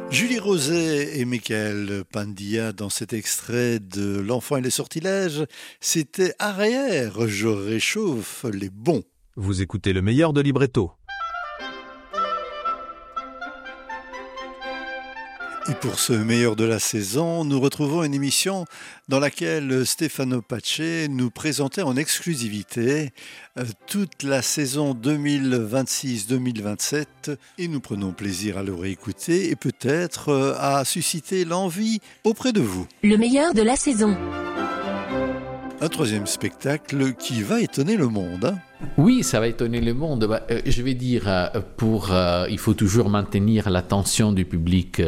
Julie Roset et Michael Pandia dans cet extrait de L'enfant et les sortilèges, c'était Arrière, je réchauffe les bons. Vous écoutez le meilleur de Libretto. Et pour ce meilleur de la saison, nous retrouvons une émission dans laquelle Stefano Pace nous présentait en exclusivité toute la saison 2026-2027 et nous prenons plaisir à le réécouter et peut-être à susciter l'envie auprès de vous. Le meilleur de la saison. Un troisième spectacle qui va étonner le monde, hein. Oui, ça va étonner le monde. Je vais dire, il faut toujours maintenir l'attention du public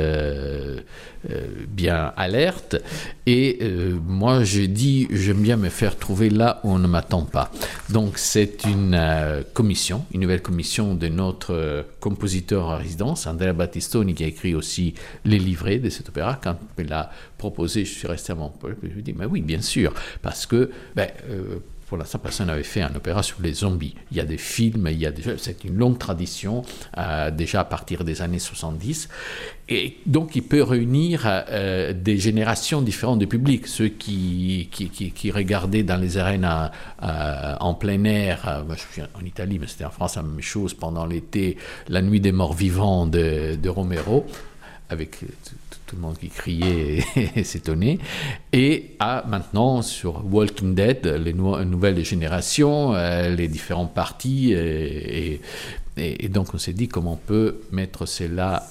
bien alerte. Et moi, j'aime bien me faire trouver là où on ne m'attend pas. Donc, c'est une nouvelle commission de notre compositeur en résidence, Andrea Battistoni, qui a écrit aussi les livrets de cet opéra. Quand il l'a proposé, je suis resté à mon peuple et je lui ai dit, mais oui, bien sûr, parce que pour l'instant, personne n'avait fait un opéra sur les zombies. Il y a des films, c'est une longue tradition, déjà à partir des années 70. Et donc, il peut réunir des générations différentes de public. Ceux qui regardaient dans les arènes en plein air, moi, je suis en Italie, mais c'était en France la même chose, pendant l'été, La Nuit des Morts Vivants de Romero, avec tout le monde qui criait et s'étonnait, et maintenant sur Walking Dead, les nouvelles générations, les différents partis, et donc on s'est dit comment on peut mettre cela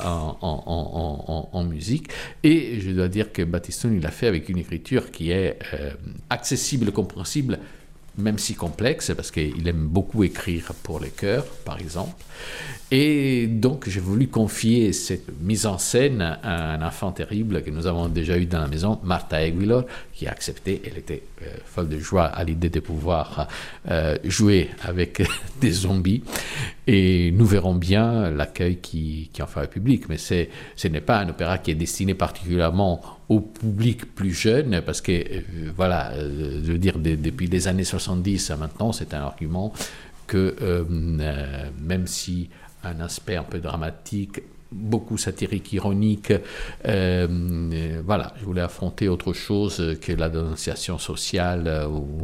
en musique, et je dois dire que Battistoni l'a fait avec une écriture qui est accessible, compréhensible, même si complexe, parce qu'il aime beaucoup écrire pour les chœurs, par exemple. Et donc, j'ai voulu confier cette mise en scène à un enfant terrible que nous avons déjà eu dans la maison, Martha Aguilar, qui a accepté. Elle était folle de joie à l'idée de pouvoir jouer avec des zombies. Et nous verrons bien l'accueil qui en fera le public. Mais ce n'est pas un opéra qui est destiné particulièrement au public plus jeune, parce que, je veux dire, depuis les années 70 à maintenant, c'est un argument que même si un aspect un peu dramatique, beaucoup satirique, ironique, je voulais affronter autre chose que la dénonciation sociale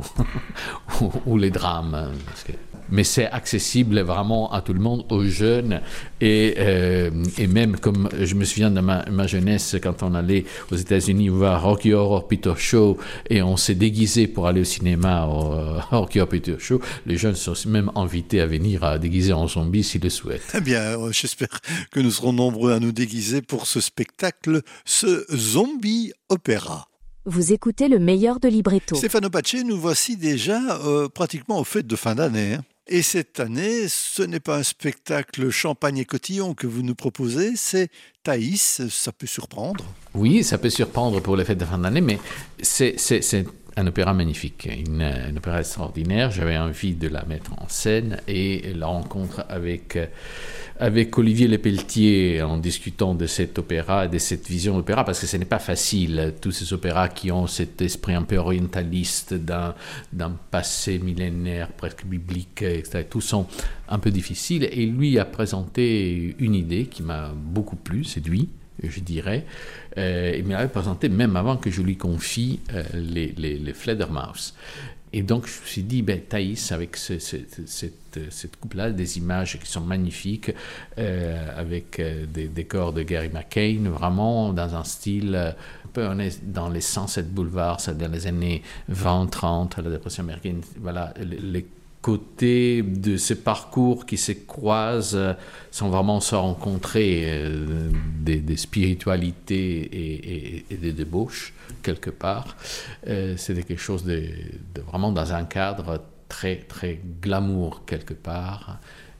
ou les drames. Mais c'est accessible vraiment à tout le monde, aux jeunes, et même comme je me souviens de ma jeunesse, quand on allait aux États-Unis voir Rocky Horror Picture Show et on s'est déguisé pour aller au cinéma au Rocky Horror Picture Show, les jeunes sont même invités à venir déguisés en zombies s'ils le souhaitent. Eh bien, j'espère que nous serons nombreux à nous déguiser pour ce spectacle, ce zombie opéra. Vous écoutez le meilleur de Libretto. Stefano Pace, nous voici déjà pratiquement aux fêtes de fin d'année, hein. Et cette année, ce n'est pas un spectacle champagne et cotillon que vous nous proposez, c'est Thaïs, ça peut surprendre. Oui, ça peut surprendre pour les fêtes de fin d'année, mais c'est un opéra magnifique, un opéra extraordinaire. J'avais envie de la mettre en scène, et la rencontre avec Olivier Lepelletier, en discutant de cet opéra, de cette vision d'opéra, parce que ce n'est pas facile, tous ces opéras qui ont cet esprit un peu orientaliste d'un passé millénaire, presque biblique, etc., tous sont un peu difficiles, et lui a présenté une idée qui m'a beaucoup plu, séduit, je dirais. Il m'avait présenté même avant que je lui confie les Fledermaus. Et donc, je me suis dit, Thaïs, avec cette coupe-là, des images qui sont magnifiques, avec des décors de Gary McCain, vraiment dans un style un peu, on est dans les Sunset Boulevard, c'est dans les années 20-30, la dépression américaine, voilà, les côtés de ces parcours qui se croisent sans vraiment se rencontrer, des spiritualités et des débauches quelque part. C'était quelque chose de vraiment dans un cadre très très glamour quelque part,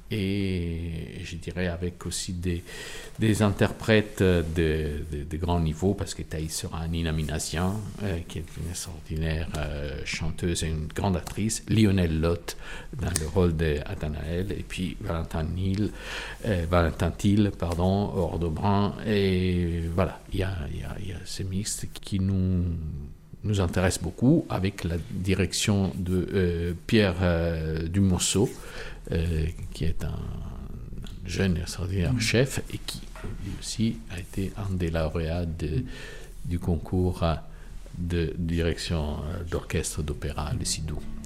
et je dirais avec aussi des interprètes de grand niveau, parce que Thaïs sera Nina Minassian, qui est une extraordinaire chanteuse et une grande actrice, Lionel Lott dans le rôle d'Athanaël, et puis Valentin Thiel, Ordo Brun, et voilà, il y a ces mixtes qui nous intéresse beaucoup, avec la direction de Pierre Dumonceau, qui est un jeune et extraordinaire chef, et qui aussi a été un des lauréats du concours de direction d'orchestre d'opéra, le SIDO.